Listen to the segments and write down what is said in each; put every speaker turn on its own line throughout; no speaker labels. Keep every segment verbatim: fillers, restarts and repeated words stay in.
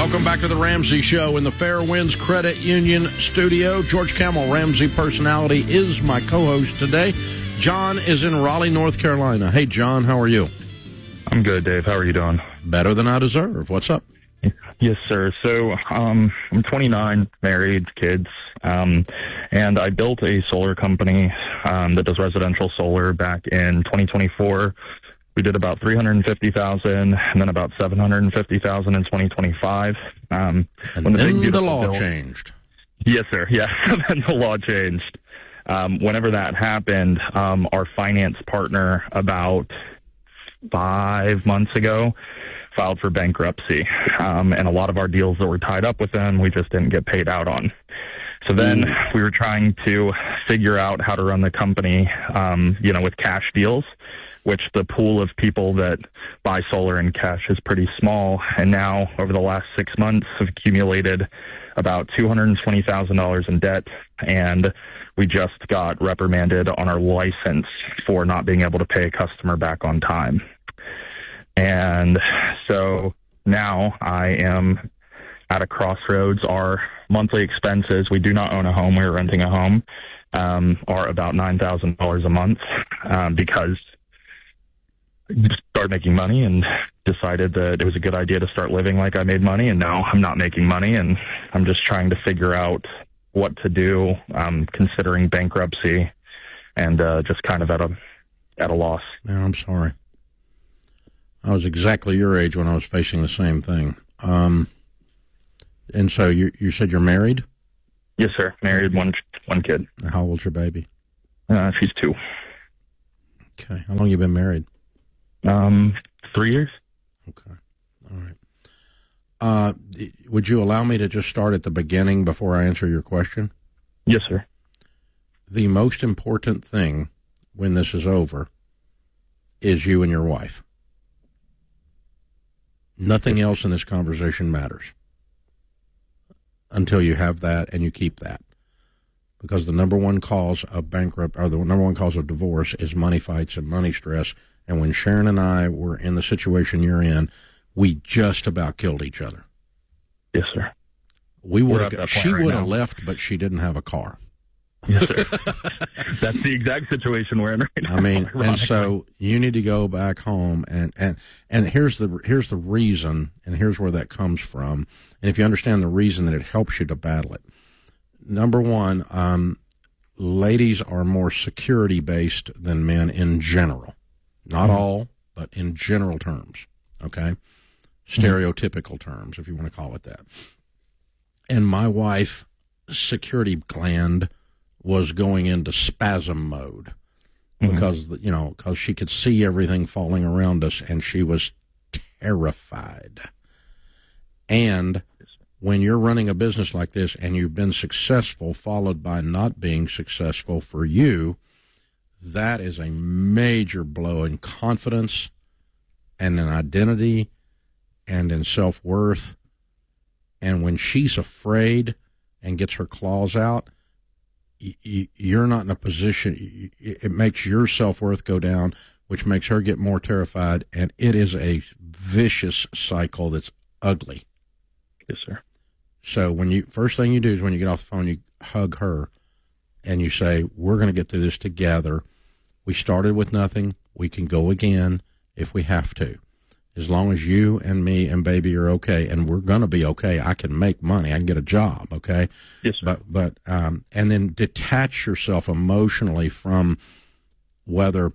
Welcome back to the Ramsey Show in the Fairwinds Credit Union studio. George Kamel, Ramsey personality, is my co-host today. John is in Raleigh, North Carolina. Hey, John, how are you?
I'm good, Dave. How are you doing?
Better than I deserve. What's up?
Yes, sir. So um, I'm twenty-nine, married, kids, um, and I built a solar company um, that does residential solar back in twenty twenty-four. We did about three hundred fifty thousand dollars and then about seven hundred fifty thousand dollars in twenty twenty-five. Um,
and
when the
then
big,
the law
bill,
changed.
Yes, sir. Yes, then the law changed. Um, whenever that happened, um, our finance partner about five months ago filed for bankruptcy. Um, and a lot of our deals that were tied up with them, we just didn't get paid out on. So then mm. we were trying to figure out how to run the company, um, you know, with cash deals, which the pool of people that buy solar in cash is pretty small. And now over the last six months have accumulated about two hundred twenty thousand dollars in debt. And we just got reprimanded on our license for not being able to pay a customer back on time. And so now I am at a crossroads. Our monthly expenses, we do not own a home, we're renting a home, um, are about nine thousand dollars a month um, because I started making money and decided that it was a good idea to start living like I made money. And now I'm not making money, and I'm just trying to figure out what to do, um, considering bankruptcy, and uh, just kind of at a at a loss.
Man, I'm sorry. I was exactly your age when I was facing the same thing. Um, and so you you said you're married?
Yes, sir. Married, one one kid.
How old's your baby?
Uh, she's two.
Okay. How long you been married?
Um, three years.
Okay. All right. Uh, would you allow me to just start at the beginning before I answer your question?
Yes, sir.
The most important thing when this is over is you and your wife. Nothing else in this conversation matters until you have that and you keep that. Because the number one cause of bankrupt, or the number one cause of divorce is money fights and money stress. And when Sharon and I were in the situation you're in, we just about killed each other.
Yes, sir.
We would have. She
right
would have
now.
left, but she didn't have a car.
Yes, sir. That's the exact situation we're in right now.
I mean, and so you need to go back home, and, and and here's the here's the reason, and here's where that comes from. And if you understand the reason, that it helps you to battle it. Number one, um, ladies are more security based than men in general. Not mm-hmm. all, but in general terms. Okay, stereotypical mm-hmm. terms, if you want to call it that. And my wife, security gland, was going into spasm mode because, mm-hmm. you know, because she could see everything falling around us, and she was terrified. And when you're running a business like this and you've been successful followed by not being successful for you, that is a major blow in confidence and in identity and in self-worth. And when she's afraid and gets her claws out, you're not in a position, it makes your self-worth go down, which makes her get more terrified, and it is a vicious cycle that's ugly.
Yes, sir.
So when you, first thing you do is when you get off the phone, you hug her, and you say, we're going to get through this together. We started with nothing. We can go again if we have to. As long as you and me and baby are okay, and we're going to be okay, I can make money. I can get a job, okay?
Yes, sir.
But, but um, and then detach yourself emotionally from whether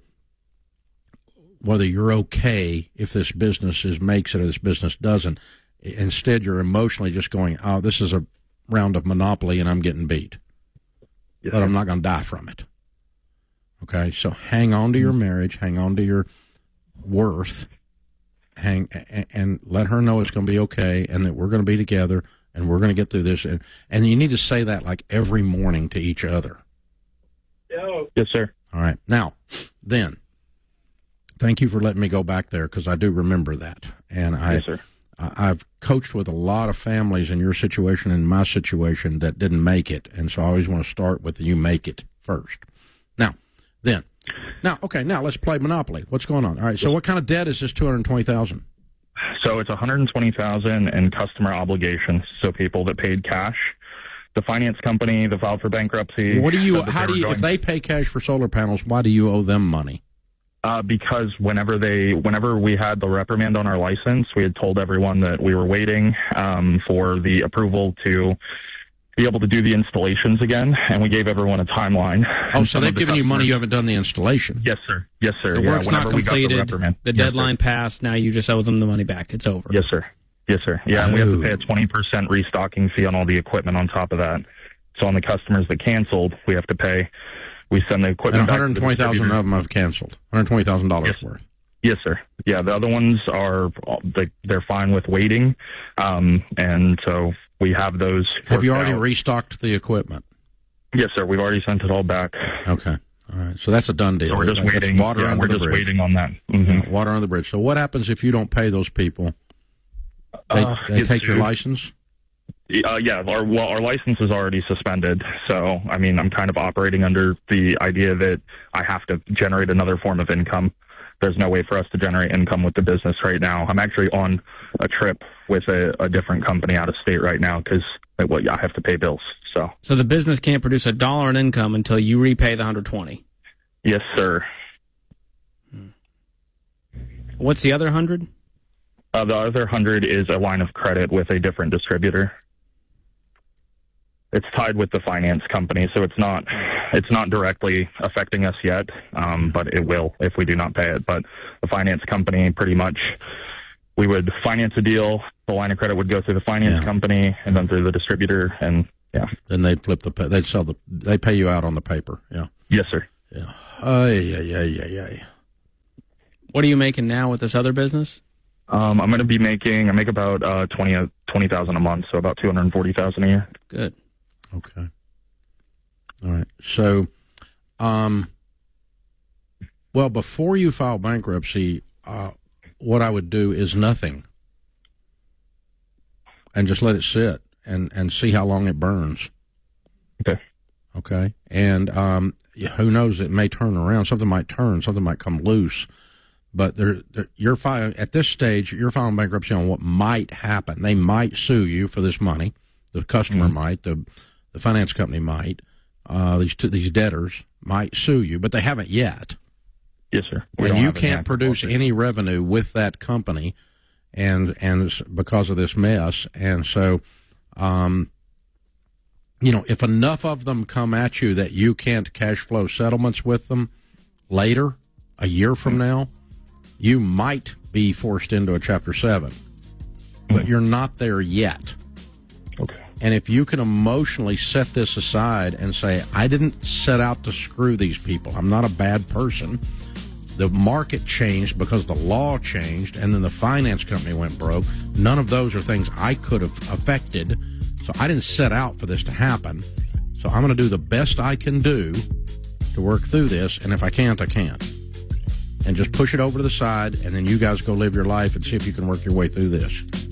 whether you're okay if this business is makes it or this business doesn't. Instead, you're emotionally just going, oh, this is a round of Monopoly, and I'm getting beat. Yes, but sir. I'm not going to die from it. Okay? So hang on to your marriage. Hang on to your worth. Hang and, and let her know it's going to be okay, and that we're going to be together, and we're going to get through this. And, and you need to say that like every morning to each other.
Yes, sir.
All right. Now, then, thank you for letting me go back there, because I do remember that. And I,
yes, sir.
I, I've coached with a lot of families in your situation and my situation that didn't make it, and so I always want to start with you make it first. Now, then. Now, okay, now let's play Monopoly. What's going on? All right, so what kind of debt is this two hundred twenty thousand dollars?
So it's one hundred twenty thousand dollars in customer obligations. So people that paid cash, the finance company that filed for bankruptcy.
What do you? How do you? If they pay cash for solar panels, why do you owe them money?
Uh, because whenever they, whenever we had the reprimand on our license, we had told everyone that we were waiting um, for the approval to be able to do the installations again, and we gave everyone a timeline.
Oh, so they've given you money, you haven't done the installation?
Yes, sir. Yes, sir.
The
yeah,
work's not completed, the, the deadline
yes,
passed, now you just owe them the money back. It's over.
Yes, sir. Yes, sir. Yeah,
oh.
and we have to pay a twenty percent restocking fee on all the equipment on top of that. So on the customers that canceled, we have to pay, we send the equipment
and
back to
one hundred twenty thousand dollars of them have canceled. one hundred twenty thousand dollars
yes.
worth.
Yes, sir. Yeah, the other ones are, they're fine with waiting, um, and so we have those.
Have you already
out.
restocked the equipment?
Yes, sir. We've already sent it all back.
Okay. All right. So that's a done deal.
So we're just
That's
waiting.
Water
yeah,
under
we're
the
just
bridge.
waiting on that. Mm-hmm.
Yeah, water under the bridge. So what happens if you don't pay those people? They,
uh,
they take your license?
Uh, yeah, our well, our license is already suspended. So, I mean, I'm kind of operating under the idea that I have to generate another form of income. There's no way for us to generate income with the business right now. I'm actually on a trip with a, a different company out of state right now because well, I have to pay bills. So,
so the business can't produce a dollar in income until you repay the one hundred twenty.
Yes, sir.
Hmm. What's the other hundred?
Uh, the other hundred is a line of credit with a different distributor. It's tied with the finance company, so it's not it's not directly affecting us yet, um, but it will if we do not pay it. But the finance company, pretty much, we would finance a deal. The line of credit would go through the finance
yeah.
company and then through the distributor, and yeah.
Then they'd flip the they'd sell the they pay you out on the paper. Yeah.
Yes, sir.
Yeah. Oh yeah yeah yeah yeah.
What are you making now with this other business?
Um, I'm going to be making I make about uh, twenty twenty thousand a month, so about two hundred forty thousand a year.
Good.
Okay. All right. So, um, well, before you file bankruptcy, uh, what I would do is nothing, and just let it sit and, and see how long it burns.
Okay.
Okay. And um, who knows? It may turn around. Something might turn. Something might come loose. But there, there, you're filing at this stage. You're filing bankruptcy on what might happen. They might sue you for this money. The customer mm-hmm. might. The The finance company might, uh, these two, these debtors might sue you, but they haven't yet.
Yes, sir. We
and you can't produce any revenue with that company, and and because of this mess. And so, um, you know, if enough of them come at you that you can't cash flow settlements with them later, a year from mm-hmm. now, you might be forced into a Chapter seven, but mm-hmm. you're not there yet.
Okay.
And if you can emotionally set this aside and say, I didn't set out to screw these people. I'm not a bad person. The market changed because the law changed, and then the finance company went broke. None of those are things I could have affected. So I didn't set out for this to happen. So I'm going to do the best I can do to work through this. And if I can't, I can't. And just push it over to the side, and then you guys go live your life and see if you can work your way through this.